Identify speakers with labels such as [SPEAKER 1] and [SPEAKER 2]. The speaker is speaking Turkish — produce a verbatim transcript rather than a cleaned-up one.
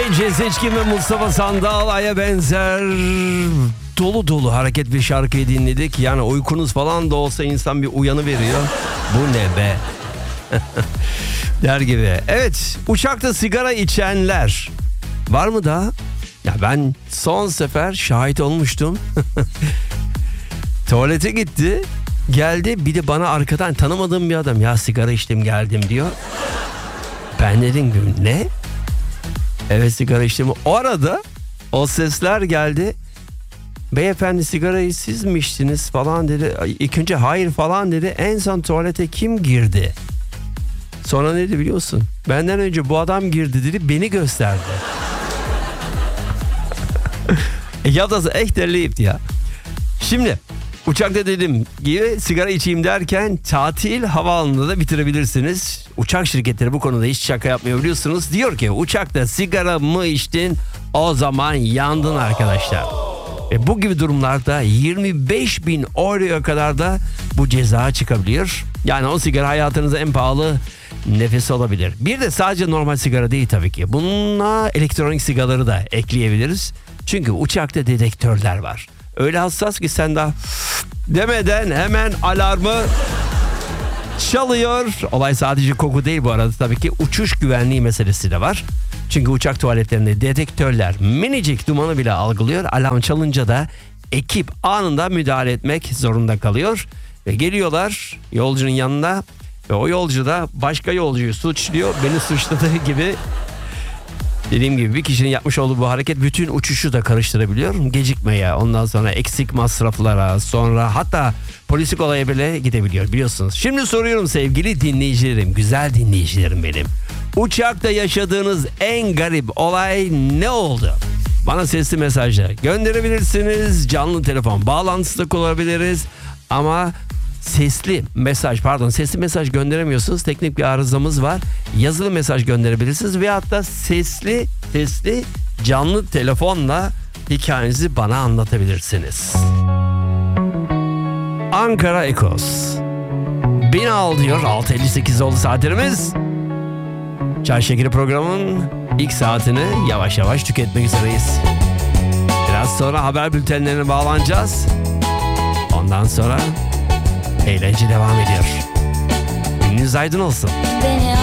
[SPEAKER 1] Ece Seçkin ve Mustafa Sandal Ay'a benzer dolu dolu hareket bir şarkıyı dinledik. Yani uykunuz falan da olsa insan bir uyanı veriyor. Bu ne be? Der gibi. Evet, uçakta sigara içenler var mı daha? Ya ben son sefer şahit olmuştum. Tuvalete gitti. Geldi, bir de bana arkadan tanımadığım bir adam, ya sigara içtim geldim diyor. Ben dedim ne? Evet, sigara içtim. O arada o sesler geldi. Beyefendi, sigarayı siz mi içtiniz falan dedi. İlk önce hayır falan dedi. En son tuvalete kim girdi? Sonra ne dedi biliyorsun? Benden önce bu adam girdi dedi, beni gösterdi. Ya da echt erlebt ya. Şimdi uçakta dedim gibi sigara içeyim derken tatil havaalanında da bitirebilirsiniz. Uçak şirketleri bu konuda hiç şaka yapmıyor biliyorsunuz. Diyor ki uçakta sigara mı içtin, o zaman yandın arkadaşlar. E bu gibi durumlarda yirmi beş bin euroya kadar da bu ceza çıkabiliyor. Yani o sigara hayatınızda en pahalı nefes olabilir. Bir de sadece normal sigara değil tabii ki. Bununla elektronik sigaraları da ekleyebiliriz. Çünkü uçakta dedektörler var. Öyle hassas ki sen daha demeden hemen alarmı çalıyor. Olay sadece koku değil bu arada, tabii ki uçuş güvenliği meselesi de var. Çünkü uçak tuvaletlerinde dedektörler minicik dumanı bile algılıyor. Alarm çalınca da ekip anında müdahale etmek zorunda kalıyor. Ve geliyorlar yolcunun yanına ve o yolcu da başka yolcuyu suçluyor. Beni suçladığı gibi. Dediğim gibi bir kişinin yapmış olduğu bu hareket bütün uçuşu da karıştırabiliyor. Gecikmeye, ondan sonra eksik masraflara, sonra hatta polislik olaya bile gidebiliyor biliyorsunuz. Şimdi soruyorum sevgili dinleyicilerim, güzel dinleyicilerim benim. Uçakta yaşadığınız en garip olay ne oldu? Bana sesli mesajla gönderebilirsiniz. Canlı telefon bağlantısı da kullanabiliriz. Ama sesli mesaj pardon sesli mesaj gönderemiyorsunuz. Teknik bir arızamız var. Yazılı mesaj gönderebilirsiniz. Veyahut da sesli sesli canlı telefonla hikayenizi bana anlatabilirsiniz. Ankara Ekos beni al diyor. altı elli sekiz oldu saatlerimiz. Çay Şekeri programının ilk saatini yavaş yavaş tüketmek üzereyiz. Biraz sonra haber bültenlerine bağlanacağız. Ondan sonra eğlence devam ediyor. Gününüz aydın olsun.